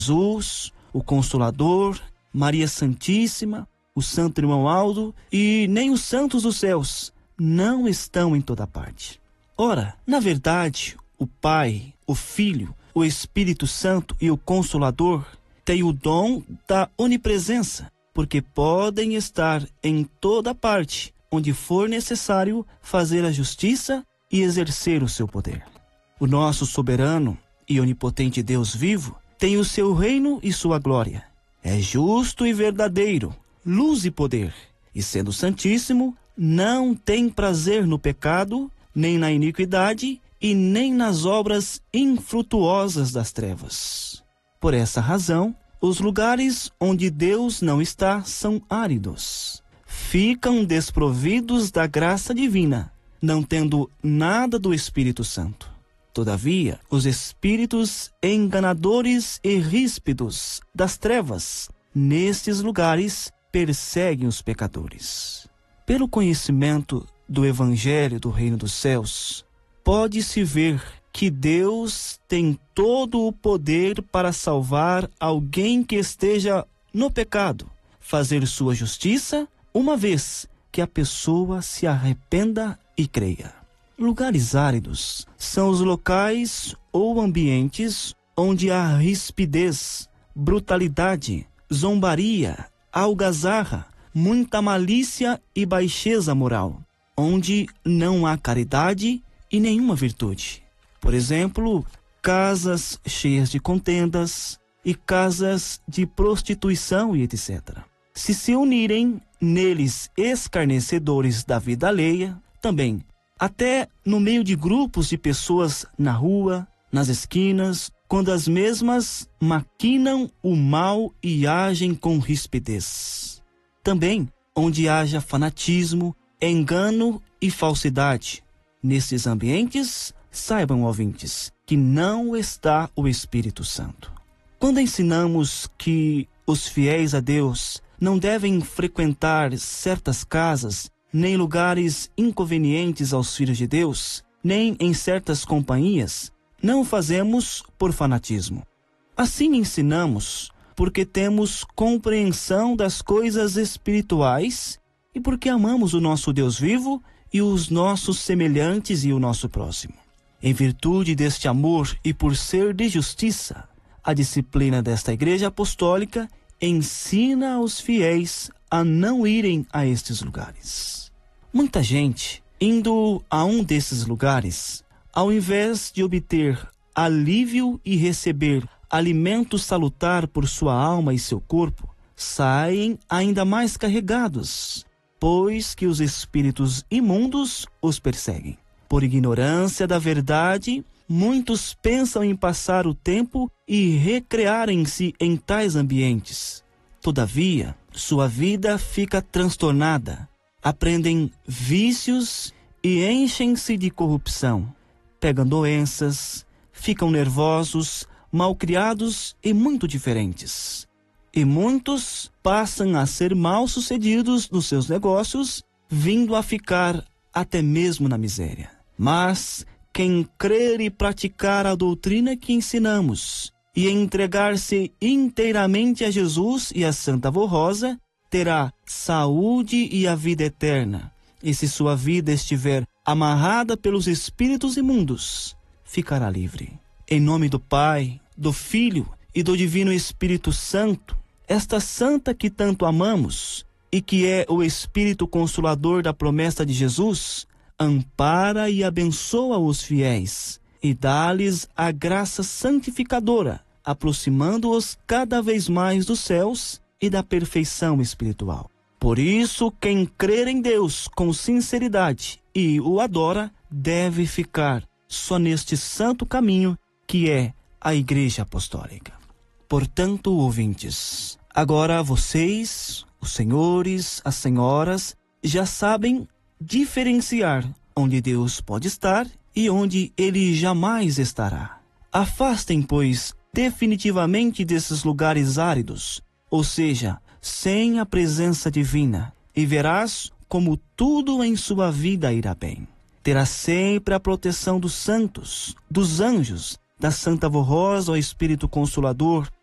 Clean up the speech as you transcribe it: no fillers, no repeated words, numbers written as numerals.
Jesus, o Consolador, Maria Santíssima, o Santo Irmão Aldo e nem os santos dos céus não estão em toda parte. Ora, na verdade, o Pai, o Filho, o Espírito Santo e o Consolador têm o dom da onipresença, porque podem estar em toda parte onde for necessário fazer a justiça e exercer o seu poder. O nosso soberano e onipotente Deus vivo tem o seu reino e sua glória. É justo e verdadeiro, luz e poder, e sendo santíssimo, não tem prazer no pecado, nem na iniquidade e nem nas obras infrutuosas das trevas. Por essa razão, os lugares onde Deus não está são áridos. Ficam desprovidos da graça divina, não tendo nada do Espírito Santo. Todavia, os espíritos enganadores e ríspidos das trevas, nestes lugares, perseguem os pecadores. Pelo conhecimento do Evangelho do Reino dos Céus, pode-se ver que Deus tem todo o poder para salvar alguém que esteja no pecado, fazer sua justiça, uma vez que a pessoa se arrependa e creia. Lugares áridos são os locais ou ambientes onde há rispidez, brutalidade, zombaria, algazarra, muita malícia e baixeza moral, onde não há caridade e nenhuma virtude. Por exemplo, casas cheias de contendas e casas de prostituição e etc. Se unirem neles escarnecedores da vida alheia, também até no meio de grupos de pessoas na rua, nas esquinas, quando as mesmas maquinam o mal e agem com rispidez. Também onde haja fanatismo, engano e falsidade. Nesses ambientes, saibam, ouvintes, que não está o Espírito Santo. Quando ensinamos que os fiéis a Deus não devem frequentar certas casas, nem lugares inconvenientes aos filhos de Deus, nem em certas companhias, não o fazemos por fanatismo. Assim ensinamos porque temos compreensão das coisas espirituais e porque amamos o nosso Deus vivo e os nossos semelhantes e o nosso próximo. Em virtude deste amor e por ser de justiça, a disciplina desta Igreja Apostólica ensina aos fiéis a não irem a estes lugares. Muita gente, indo a um desses lugares, ao invés de obter alívio e receber alimento salutar por sua alma e seu corpo, saem ainda mais carregados, pois que os espíritos imundos os perseguem. Por ignorância da verdade, muitos pensam em passar o tempo e recrearem-se em tais ambientes. Todavia, sua vida fica transtornada. Aprendem vícios e enchem-se de corrupção. Pegam doenças, ficam nervosos, malcriados e muito diferentes. E muitos passam a ser mal-sucedidos nos seus negócios, vindo a ficar até mesmo na miséria. Mas quem crer e praticar a doutrina que ensinamos e entregar-se inteiramente a Jesus e a Santa Avó Rosa, terá saúde e a vida eterna. E se sua vida estiver amarrada pelos espíritos imundos, ficará livre. Em nome do Pai, do Filho e do Divino Espírito Santo, esta santa que tanto amamos e que é o Espírito Consolador da promessa de Jesus, ampara e abençoa os fiéis e dá-lhes a graça santificadora, aproximando-os cada vez mais dos céus e da perfeição espiritual. Por isso, quem crer em Deus com sinceridade e o adora, deve ficar só neste santo caminho que é a Igreja Apostólica. Portanto, ouvintes, agora vocês, os senhores, as senhoras, já sabem diferenciar onde Deus pode estar e onde Ele jamais estará. Afastem, pois, definitivamente desses lugares áridos, ou seja, sem a presença divina, e verás como tudo em sua vida irá bem. Terá sempre a proteção dos santos, dos anjos, da Santa Avó Rosa, o Espírito Consolador,